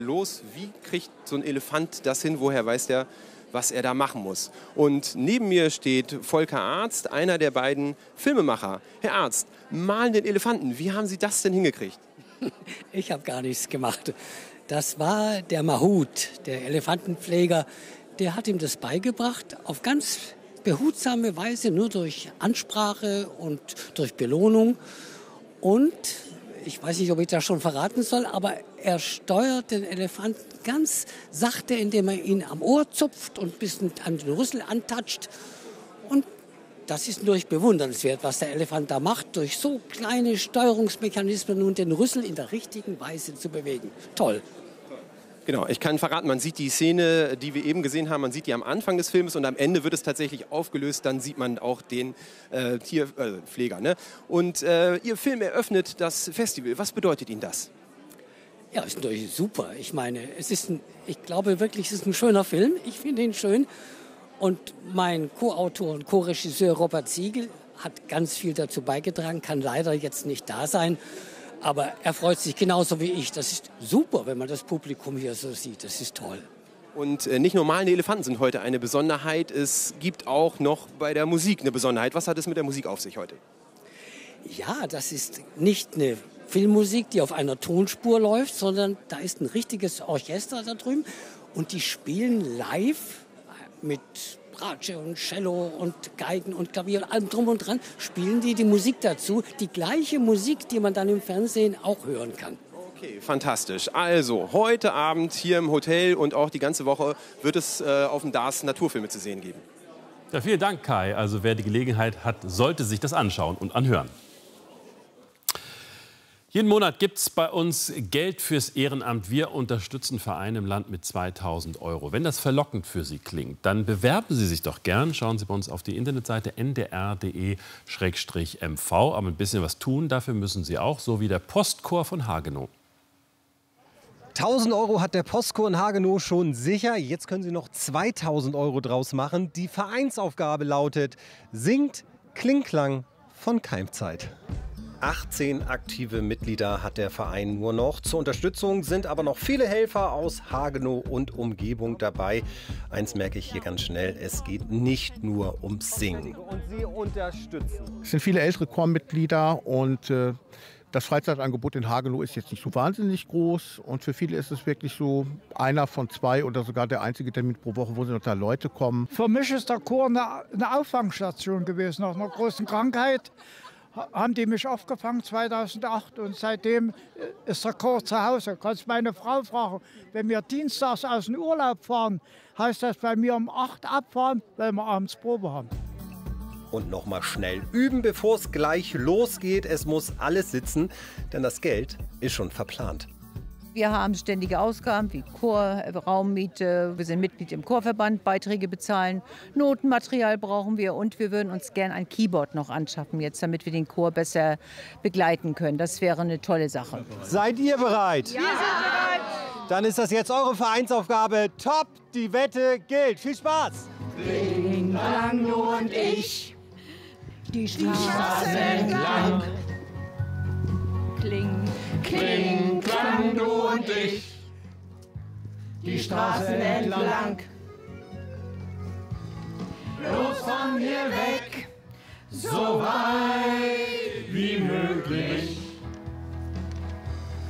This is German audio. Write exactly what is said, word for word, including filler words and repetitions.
Los, wie kriegt so ein Elefant das hin? Woher weiß der, was er da machen muss? Und neben mir steht Volker Arzt, einer der beiden Filmemacher. Herr Arzt, malen den Elefanten, wie haben Sie das denn hingekriegt? Ich habe gar nichts gemacht. Das war der Mahut, der Elefantenpfleger. Der hat ihm das beigebracht, auf ganz behutsame Weise, nur durch Ansprache und durch Belohnung. Und ich weiß nicht, ob ich das schon verraten soll, aber er steuert den Elefanten ganz sachte, indem er ihn am Ohr zupft und ein bisschen an den Rüssel antatscht. Und das ist natürlich bewundernswert, was der Elefant da macht, durch so kleine Steuerungsmechanismen nun den Rüssel in der richtigen Weise zu bewegen. Toll. Genau, ich kann verraten, man sieht die Szene, die wir eben gesehen haben, man sieht die am Anfang des Films und am Ende wird es tatsächlich aufgelöst, dann sieht man auch den äh, Tierpfleger. Äh, ne? Und äh, Ihr Film eröffnet das Festival. Was bedeutet Ihnen das? Ja, ist natürlich super. Ich meine, es ist ein, ich glaube wirklich, es ist ein schöner Film. Ich finde ihn schön. Und mein Co-Autor und Co-Regisseur Robert Siegel hat ganz viel dazu beigetragen, kann leider jetzt nicht da sein. Aber er freut sich genauso wie ich. Das ist super, wenn man das Publikum hier so sieht. Das ist toll. Und äh, nicht nur malende Elefanten sind heute eine Besonderheit. Es gibt auch noch bei der Musik eine Besonderheit. Was hat es mit der Musik auf sich heute? Ja, das ist nicht eine Filmmusik, die auf einer Tonspur läuft, sondern da ist ein richtiges Orchester da drüben. Und die spielen live mit Bratsche und Cello und Geigen und Klavier und allem drum und dran, spielen die die Musik dazu. Die gleiche Musik, die man dann im Fernsehen auch hören kann. Okay, fantastisch. Also, heute Abend hier im Hotel und auch die ganze Woche wird es äh, auf dem D A S Naturfilme zu sehen geben. Ja, vielen Dank, Kai. Also, wer die Gelegenheit hat, sollte sich das anschauen und anhören. Jeden Monat gibt es bei uns Geld fürs Ehrenamt. Wir unterstützen Vereine im Land mit zweitausend Euro. Wenn das verlockend für Sie klingt, dann bewerben Sie sich doch gern. Schauen Sie bei uns auf die Internetseite n d r punkt d e Schrägstrich m v. Aber ein bisschen was tun, dafür müssen Sie auch, so wie der Postchor von Hagenow. tausend Euro hat der Postchor in Hagenow schon sicher. Jetzt können Sie noch zweitausend Euro draus machen. Die Vereinsaufgabe lautet: Singt Klingklang von Keimzeit. achtzehn aktive Mitglieder hat der Verein nur noch. Zur Unterstützung sind aber noch viele Helfer aus Hagenow und Umgebung dabei. Eins merke ich hier ganz schnell: Es geht nicht nur ums Singen. Und Sie unterstützen. Es sind viele ältere Chormitglieder und äh, das Freizeitangebot in Hagenow ist jetzt nicht so wahnsinnig groß. Und für viele ist es wirklich so einer von zwei oder sogar der einzige Termin pro Woche, wo noch da Leute kommen. Für mich ist der Chor eine, eine Auffangstation gewesen. Nach einer großen Krankheit haben die mich aufgefangen zweitausendacht und seitdem ist der Chor zu Hause. Kannst meine Frau fragen, wenn wir dienstags aus dem Urlaub fahren, heißt das bei mir um acht abfahren, weil wir abends Probe haben. Und noch mal schnell üben, bevor es gleich losgeht. Es muss alles sitzen, denn das Geld ist schon verplant. Wir haben ständige Ausgaben wie Chor, Raummiete, wir sind Mitglied im Chorverband, Beiträge bezahlen, Notenmaterial brauchen wir und wir würden uns gern ein Keyboard noch anschaffen jetzt, damit wir den Chor besser begleiten können. Das wäre eine tolle Sache. Seid ihr bereit? Ja. Wir sind bereit! Dann ist das jetzt eure Vereinsaufgabe. Top, die Wette gilt. Viel Spaß! Kling, Klang, du und ich, die Straße entlang. Kling, Kling, Klang, du und ich, die Straßen entlang. Los von hier weg, so weit wie möglich.